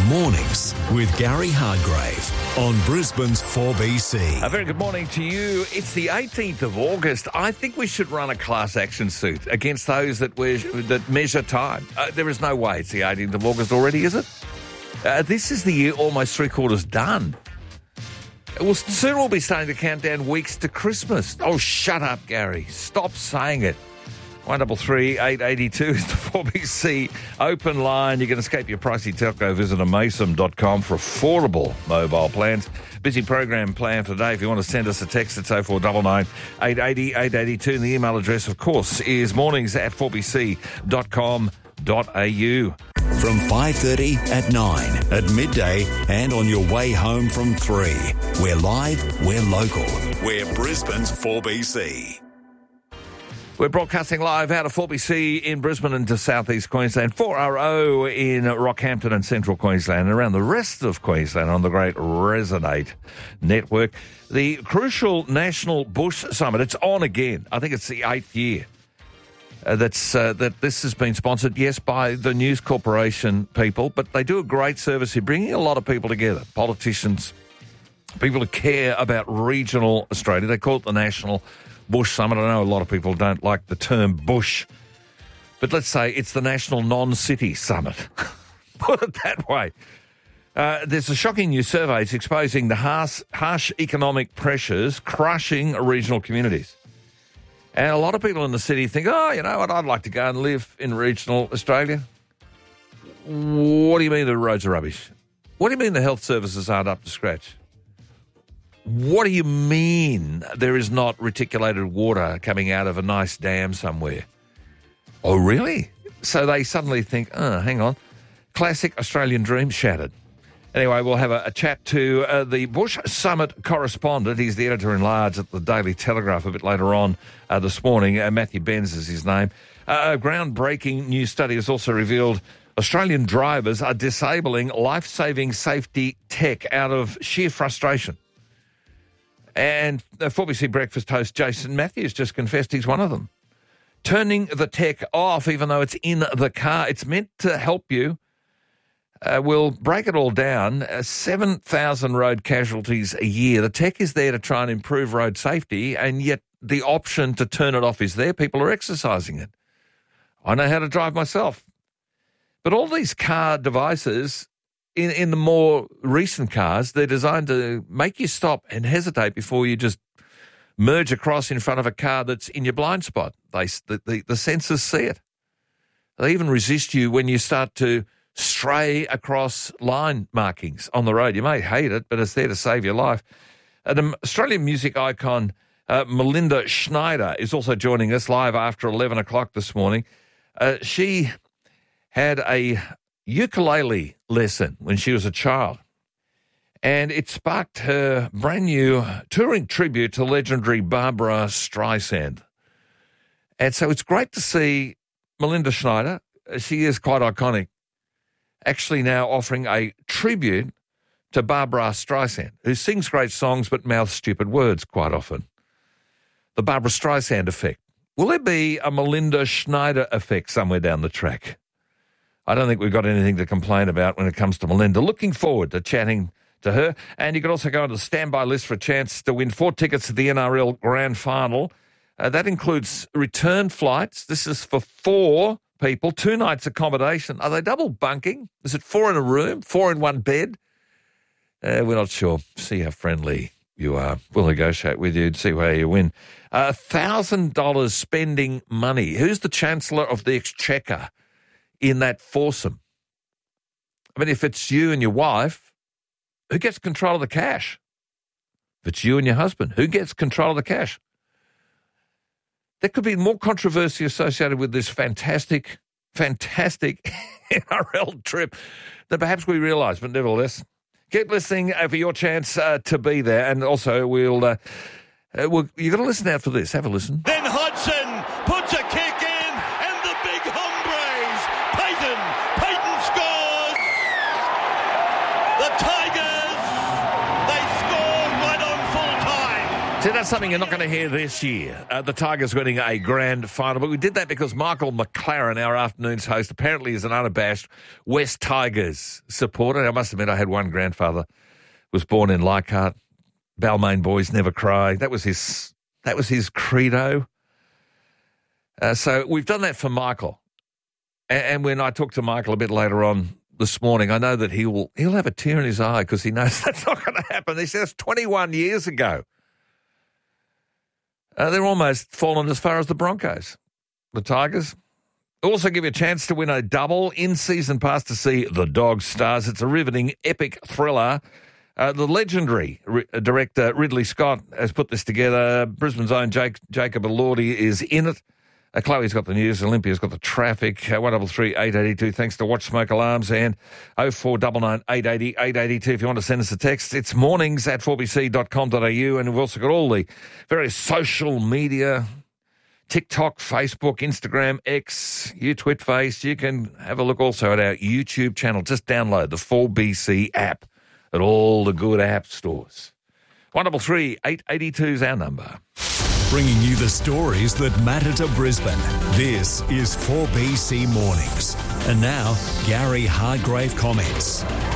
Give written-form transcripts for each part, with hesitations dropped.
Mornings with Gary Hargrave on Brisbane's 4BC. A very good morning to you. It's the 18th of August. I think we should run a class action suit against those that measure time. There is no way it's the 18th of August already, is it? This is the year almost three-quarters done. Well, soon we'll be starting to count down weeks to Christmas. Oh, shut up, Gary. Stop saying it. 133 882 is the 4BC open line. You can escape your pricey telco. Visit amason.com for affordable mobile plans. Busy program planned for today. If you want to send us a text, it's 0499 880 882. And the email address, of course, is mornings@4bc.com.au. From 5:30 at 9, at midday and on your way home from 3. We're live, we're local. We're Brisbane's 4BC. We're broadcasting live out of 4BC in Brisbane and to southeast Queensland, 4RO in Rockhampton and central Queensland, and around the rest of Queensland on the great Resonate network. The crucial National Bush Summit, it's on again. I think it's the 8th year that this has been sponsored, yes, by the News Corporation people, but they do a great service here, bringing a lot of people together, politicians, people who care about regional Australia. They call it the National Bush Summit. I know a lot of people don't like the term bush, but let's say it's the National Non-City Summit. Put it that way. There's a shocking new survey. It's exposing the harsh economic pressures crushing regional communities. And a lot of people in the city think, oh, you know what, I'd like to go and live in regional Australia. What do you mean the roads are rubbish? What do you mean the health services aren't up to scratch? What do you mean there is not reticulated water coming out of a nice dam somewhere? Oh, really? So they suddenly think, hang on, classic Australian dream shattered. Anyway, we'll have a chat to the Bush Summit correspondent. He's the editor-in-large at the Daily Telegraph a bit later on this morning. Matthew Benz is his name. A groundbreaking new study has also revealed Australian drivers are disabling life-saving safety tech out of sheer frustration. And 4BC breakfast host Jason Matthews just confessed he's one of them. Turning the tech off, even though it's in the car, it's meant to help you. We'll break it all down. 7,000 road casualties a year. The tech is there to try and improve road safety, and yet the option to turn it off is there. People are exercising it. I know how to drive myself. But all these car devices, in the more recent cars, they're designed to make you stop and hesitate before you just merge across in front of a car that's in your blind spot. The sensors see it. They even resist you when you start to stray across line markings on the road. You may hate it, but it's there to save your life. An Australian music icon, Melinda Schneider, is also joining us live after 11 o'clock this morning. She had a ukulele lesson when she was a child, and it sparked her brand new touring tribute to legendary Barbra Streisand. And so it's great to see Melinda Schneider, she is quite iconic, actually now offering a tribute to Barbra Streisand, who sings great songs but mouths stupid words quite often. The Barbra Streisand effect. Will there be a Melinda Schneider effect somewhere down the track? I don't think we've got anything to complain about when it comes to Melinda. Looking forward to chatting to her. And you can also go on the standby list for a chance to win 4 tickets to the NRL Grand Final. That includes return flights. This is for 4 people, 2 nights accommodation. Are they double bunking? Is it 4 in a room, 4 in one bed? We're not sure. See how friendly you are. We'll negotiate with you and see where you win. $1,000 spending money. Who's the Chancellor of the Exchequer in that foursome? I mean, if it's you and your wife, who gets control of the cash? If it's you and your husband, who gets control of the cash? There could be more controversy associated with this fantastic NRL trip than perhaps we realise, but nevertheless, keep listening for your chance to be there. And also, you've got to listen out for this. Have a listen. Then Hodgson puts a kick in, and the big hombres. Payton scores. The Tigers, they score right on full time. See, that's something you're not going to hear this year. The Tigers winning a grand final. But we did that because Michael McLaren, our afternoon's host, apparently is an unabashed West Tigers supporter. I must admit, I had one grandfather was born in Leichhardt. Balmain boys never cry. That was his credo. So we've done that for Michael. And when I talk to Michael a bit later on this morning, I know that he'll have a tear in his eye because he knows that's not going to happen. He says 21 years ago. They're almost fallen as far as the Broncos, the Tigers. Also give you a chance to win a double in-season pass to see The Dog Stars. It's a riveting, epic thriller. The legendary director Ridley Scott has put this together. Brisbane's own Jacob Elordi is in it. Chloe's got the news. Olympia's got the traffic. 133 882. Thanks to Watch Smoke Alarms and 0499 880 882 if you want to send us a text. It's mornings at 4bc.com.au, and we've also got all the various social media, TikTok, Facebook, Instagram, X, Twitface. You can have a look also at our YouTube channel. Just download the 4BC app at all the good app stores. 133 882 is our number. Bringing you the stories that matter to Brisbane. This is 4BC Mornings. And now, Gary Hargrave comments.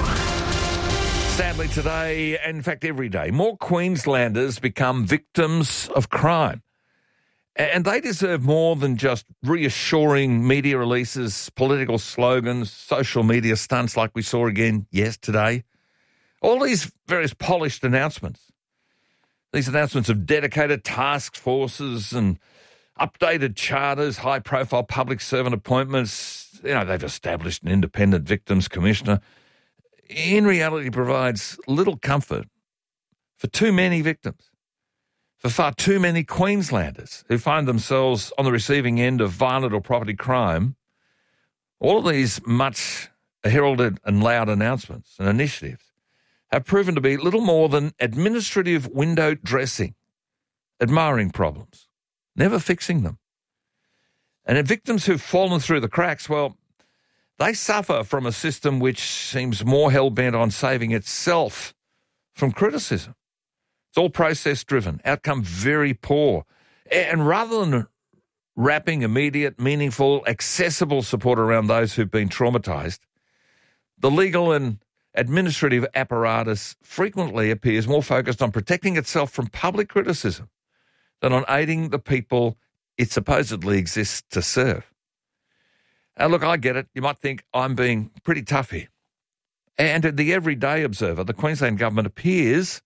Sadly today, in fact every day, more Queenslanders become victims of crime. And they deserve more than just reassuring media releases, political slogans, social media stunts like we saw again yesterday. All these various polished announcements. These announcements of dedicated task forces and updated charters, high-profile public servant appointments. They've established an independent victims commissioner. In reality, provides little comfort for too many victims, for far too many Queenslanders who find themselves on the receiving end of violent or property crime. All of these much heralded and loud announcements and initiatives have proven to be little more than administrative window dressing, admiring problems, never fixing them. And victims who've fallen through the cracks, well, they suffer from a system which seems more hell-bent on saving itself from criticism. It's all process-driven, outcome very poor. And rather than wrapping immediate, meaningful, accessible support around those who've been traumatised, the legal and administrative apparatus frequently appears more focused on protecting itself from public criticism than on aiding the people it supposedly exists to serve. Now, look, I get it. You might think I'm being pretty tough here. And in the everyday observer, the Queensland government appears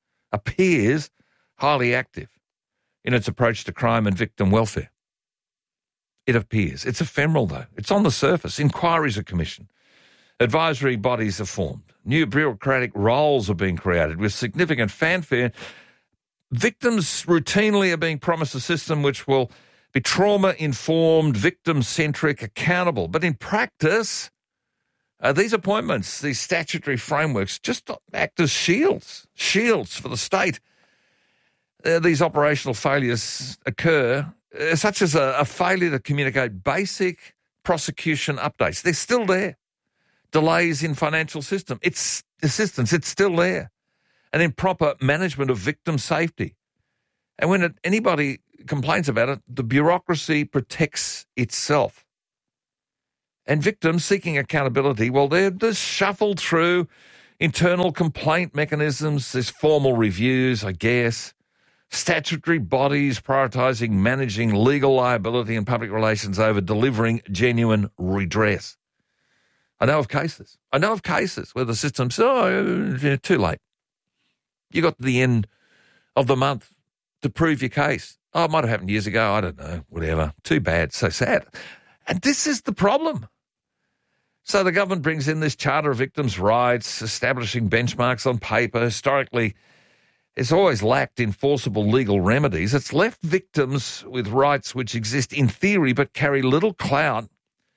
highly active in its approach to crime and victim welfare. It appears. It's ephemeral, though. It's on the surface. Inquiries are commissioned. Advisory bodies are formed. New bureaucratic roles are being created with significant fanfare. Victims routinely are being promised a system which will be trauma-informed, victim-centric, accountable. But in practice, these appointments, these statutory frameworks just act as shields for the state. These operational failures occur, such as a failure to communicate basic prosecution updates. They're still there. Delays in financial assistance, it's still there. And improper management of victim safety. And when anybody complains about it, the bureaucracy protects itself. And victims seeking accountability, well, they're just shuffled through internal complaint mechanisms. There's formal reviews, I guess. Statutory bodies prioritising managing legal liability and public relations over delivering genuine redress. I know of cases where the system says, too late. You got to the end of the month to prove your case. Oh, it might have happened years ago. I don't know, whatever. Too bad, so sad. And this is the problem. So the government brings in this Charter of Victims' Rights, establishing benchmarks on paper. Historically, it's always lacked enforceable legal remedies. It's left victims with rights which exist in theory but carry little clout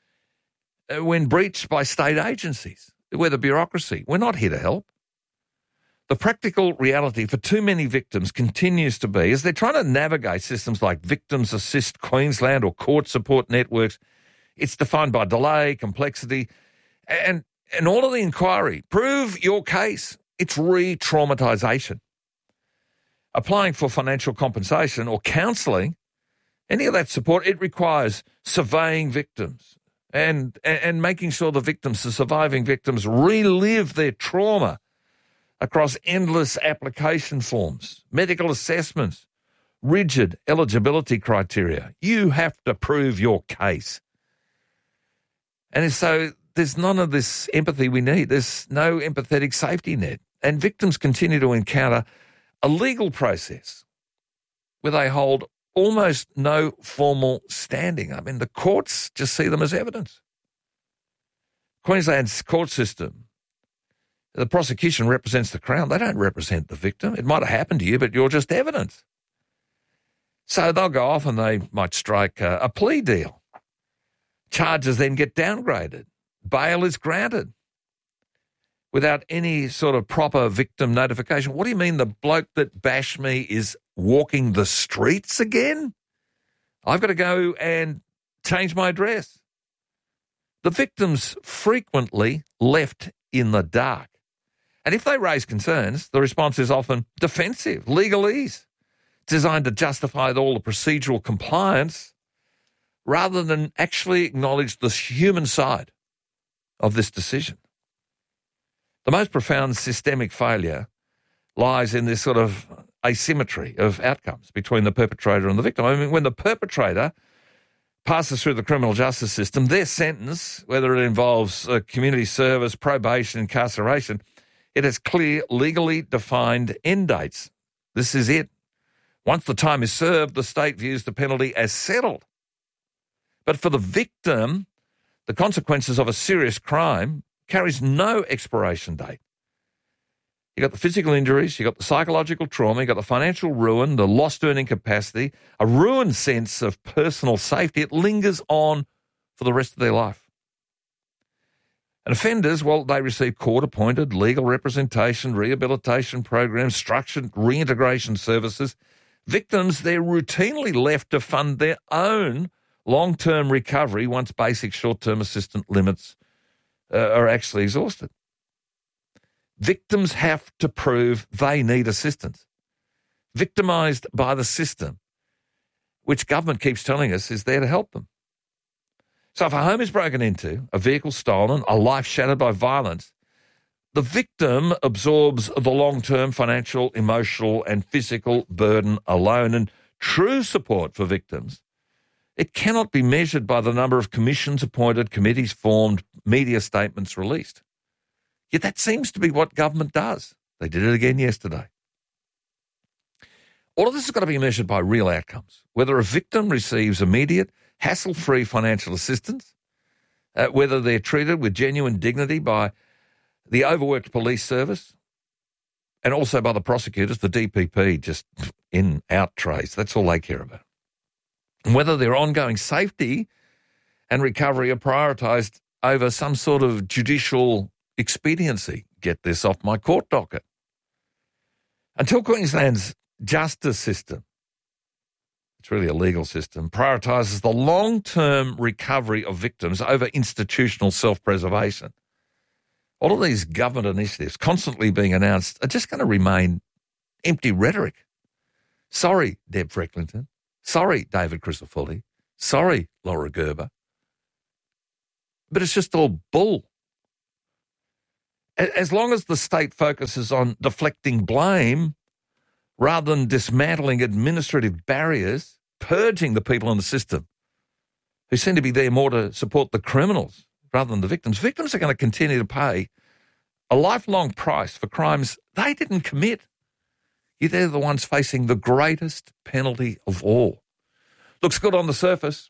when breached by state agencies. We're the bureaucracy. We're not here to help. The practical reality for too many victims continues to be, as they're trying to navigate systems like Victims Assist Queensland or court support networks, it's defined by delay, complexity, and all of the inquiry. Prove your case. It's re-traumatisation. applying for financial compensation or counselling, any of that support, it requires surveying victims and making sure the victims, the surviving victims, relive their trauma across endless application forms, medical assessments, rigid eligibility criteria. You have to prove your case. And so there's none of this empathy we need. There's no empathetic safety net. And victims continue to encounter a legal process where they hold almost no formal standing. I mean, the courts just see them as evidence. Queensland's court system, the prosecution represents the Crown. They don't represent the victim. It might have happened to you, but you're just evidence. So they'll go off and they might strike a plea deal. Charges then get downgraded. Bail is granted without any sort of proper victim notification. What do you mean the bloke that bashed me is walking the streets again? I've got to go and change my address. The victim's frequently left in the dark. And if they raise concerns, the response is often defensive, legalese, designed to justify all the procedural compliance rather than actually acknowledge the human side of this decision. The most profound systemic failure lies in this sort of asymmetry of outcomes between the perpetrator and the victim. I mean, when the perpetrator passes through the criminal justice system, their sentence, whether it involves community service, probation, incarceration, it has clear, legally defined end dates. This is it. Once the time is served, the state views the penalty as settled. But for the victim, the consequences of a serious crime carries no expiration date. You got the physical injuries, you got the psychological trauma, you got the financial ruin, the lost earning capacity, a ruined sense of personal safety. It lingers on for the rest of their life. And offenders, well, they receive court-appointed legal representation, rehabilitation programs, structured reintegration services. Victims, they're routinely left to fund their own long-term recovery once basic short-term assistance limits are actually exhausted. Victims have to prove they need assistance. Victimised by the system, which government keeps telling us is there to help them. So if a home is broken into, a vehicle stolen, a life shattered by violence, the victim absorbs the long-term financial, emotional and physical burden alone. And true support for victims, it cannot be measured by the number of commissions appointed, committees formed, media statements released. Yet that seems to be what government does. They did it again yesterday. All of this has got to be measured by real outcomes, whether a victim receives immediate, hassle-free financial assistance, whether they're treated with genuine dignity by the overworked police service, and also by the prosecutors, the DPP, just in-out trays. That's all they care about. And whether their ongoing safety and recovery are prioritised over some sort of judicial expediency. Get this off my court docket. Until Queensland's justice system, it's really a legal system, prioritises the long-term recovery of victims over institutional self-preservation, all of these government initiatives constantly being announced are just going to remain empty rhetoric. Sorry, Deb Frecklington. Sorry, David Crisafulli. Sorry, Laura Gerber. But it's just all bull. As long as the state focuses on deflecting blame rather than dismantling administrative barriers, purging the people in the system who seem to be there more to support the criminals rather than the victims, victims are going to continue to pay a lifelong price for crimes they didn't commit. They're the ones facing the greatest penalty of all. Looks good on the surface.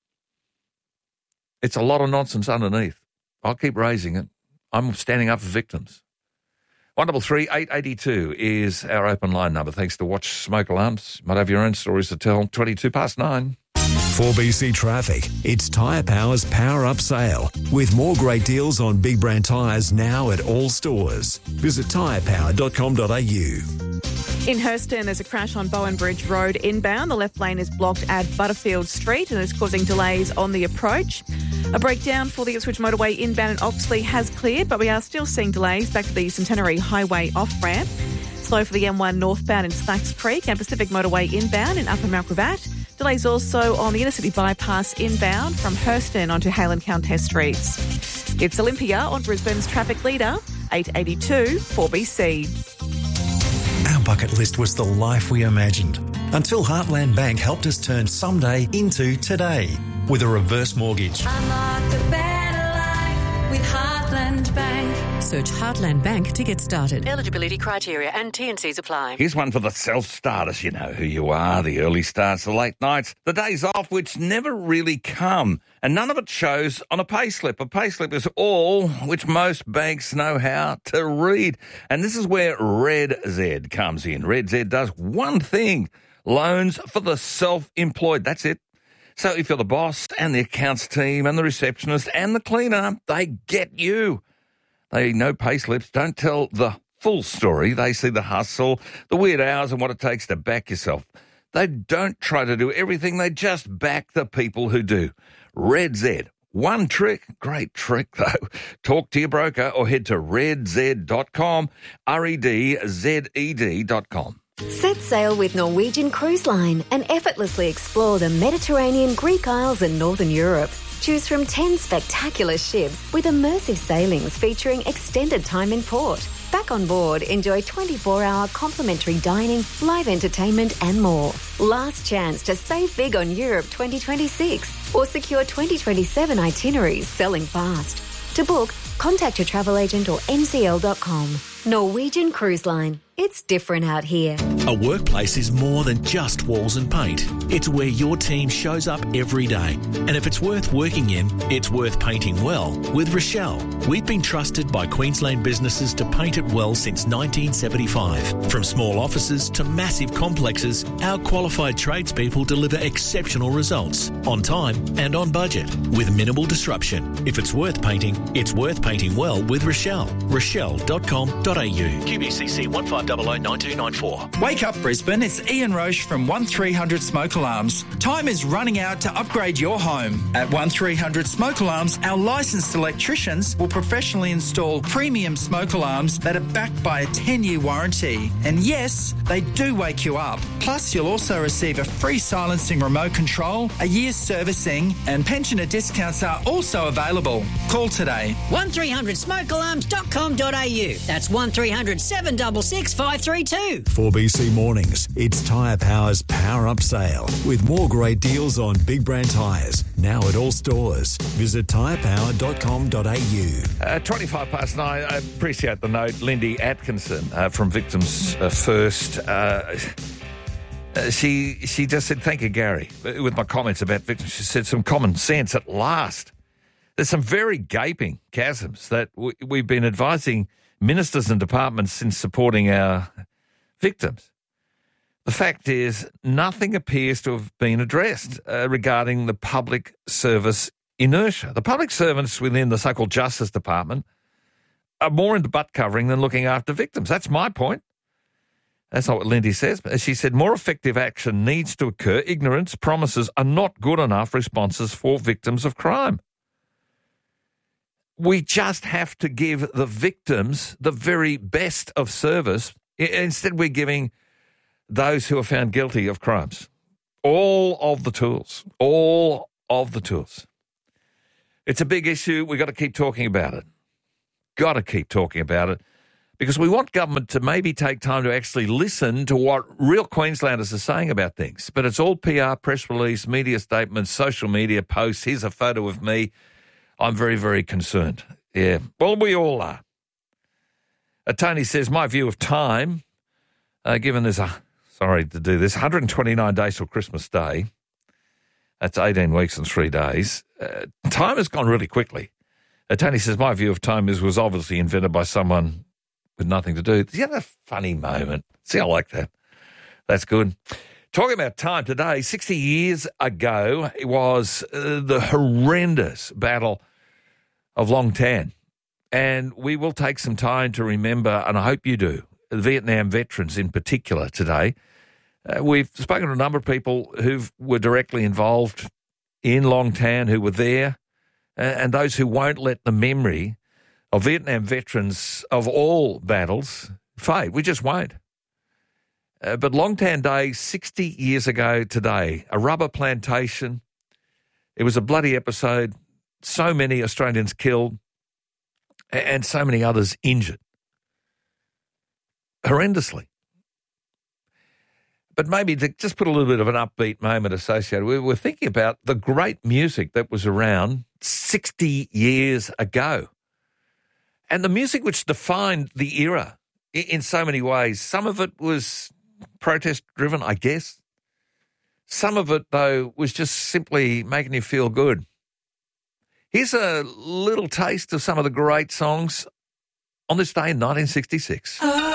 It's a lot of nonsense underneath. I'll keep raising it. I'm standing up for victims. 133 882 is our open line number. Thanks to Watch Smoke Alarms. Might have your own stories to tell. 9:22. 4BC Traffic. It's Tyre Power's Power Up Sale, with more great deals on big brand tyres now at all stores. Visit tyrepower.com.au. In Hurston, there's a crash on Bowen Bridge Road inbound. The left lane is blocked at Butterfield Street and is causing delays on the approach. A breakdown for the Ipswich motorway inbound in Oxley has cleared, but we are still seeing delays back to the Centenary Highway off-ramp. Slow for the M1 northbound in Slacks Creek and Pacific Motorway inbound in Upper Mount Gravatt. Delays also on the inner-city bypass inbound from Hurston onto Hale and Countess Streets. It's Olympia on Brisbane's traffic leader, 882 4BC. Our bucket list was the life we imagined until Heartland Bank helped us turn someday into today with a reverse mortgage. Unlock the better life with Heartland Bank. Search Heartland Bank to get started. Eligibility criteria and T&Cs apply. Here's one for the self-starters. You know who you are, the early starts, the late nights, the days off which never really come. And none of it shows on a payslip. A payslip is all which most banks know how to read. And this is where Red Z comes in. Red Z does one thing: loans for the self-employed. That's it. So if you're the boss and the accounts team and the receptionist and the cleaner, they get you. They know payslips don't tell the full story. They see the hustle, the weird hours and what it takes to back yourself. They don't try to do everything. They just back the people who do. Red Z. One trick, great trick though. Talk to your broker or head to redzed.com, redzed.com. Set sail with Norwegian Cruise Line and effortlessly explore the Mediterranean, Greek Isles and Northern Europe. Choose from 10 spectacular ships with immersive sailings featuring extended time in port. Back on board, enjoy 24-hour complimentary dining, live entertainment and more. Last chance to save big on Europe 2026 or secure 2027 itineraries selling fast. To book, contact your travel agent or ncl.com. Norwegian Cruise Line. It's different out here. A workplace is more than just walls and paint. It's where your team shows up every day. And if it's worth working in, it's worth painting well with Rochelle. We've been trusted by Queensland businesses to paint it well since 1975. From small offices to massive complexes, our qualified tradespeople deliver exceptional results on time and on budget with minimal disruption. If it's worth painting well with Rochelle. Rochelle.com.au. QBCC 15009294. Wake up, Brisbane. It's Ian Roche from 1300 Smoke Alarms. Time is running out to upgrade your home. At 1300 Smoke Alarms, our licensed electricians will professionally install premium smoke alarms that are backed by a 10-year warranty. And yes, they do wake you up. Plus, you'll also receive a free silencing remote control, a year's servicing, and pensioner discounts are also available. Call today. 1300smokealarms.com.au. That's 1300 766 532. 4BC Mornings, it's Tyre Power's Power Up Sale with more great deals on big brand tyres. Now at all stores. Visit tyrepower.com.au. 25 past 9. I appreciate the note. Lindy Atkinson from Victims First. She just said, thank you, Gary, with my comments about victims. She said some common sense at last. There's some very gaping chasms that we've been advising ministers and departments since supporting our victims. The fact is, nothing appears to have been addressed regarding the public service inertia. The public servants within the so-called Justice Department are more into butt covering than looking after victims. That's my point. That's not what Lindy says. She said more effective action needs to occur. Ignorance, promises are not good enough responses for victims of crime. We just have to give the victims the very best of service. Instead, we're giving those who are found guilty of crimes all of the tools. It's a big issue. We've got to keep talking about it. Because we want government to maybe take time to actually listen to what real Queenslanders are saying about things. But it's all PR, press release, media statements, social media posts. Here's a photo of me. I'm very, very concerned. Yeah, well, we all are. Tony says, my view of time, given there's 129 days till Christmas Day, that's 18 weeks and 3 days, time has gone really quickly. Tony says, my view of time was obviously invented by someone with nothing to do. You have a funny moment. See, I like that. That's good. Talking about time today, 60 years ago, it was the horrendous battle of Long Tan. And we will take some time to remember, and I hope you do, the Vietnam veterans in particular today. We've spoken to a number of people who were directly involved in Long Tan, who were there, and those who won't let the memory of Vietnam veterans of all battles fade. We just won't. But Longtan Day, 60 years ago today, a rubber plantation. It was a bloody episode. So many Australians killed and so many others injured. Horrendously. But maybe to just put a little bit of an upbeat moment associated, we're thinking about the great music that was around 60 years ago. And the music which defined the era in so many ways. Some of it was protest-driven, I guess. Some of it, though, was just simply making you feel good. Here's a little taste of some of the great songs on this day in 1966.